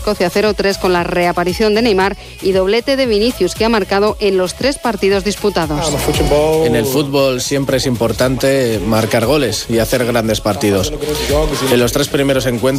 Escocia 0-3 con la reaparición de Neymar y doblete de Vinicius, que ha marcado en los 3 partidos disputados. En el fútbol siempre es importante marcar goles y hacer grandes partidos. En los 3 primeros encuentros